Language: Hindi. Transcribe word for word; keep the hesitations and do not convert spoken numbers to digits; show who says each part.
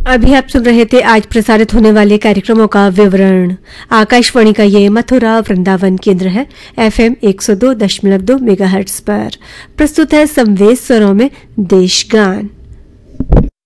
Speaker 1: अभी आप सुन रहे थे आज प्रसारित होने वाले कार्यक्रमों का विवरण। आकाशवाणी का ये मथुरा वृंदावन केंद्र है। एफएम एक सौ दो दशमलव दो मेगाहर्ट्ज पर प्रस्तुत है संवेद स्वरों में देशगान।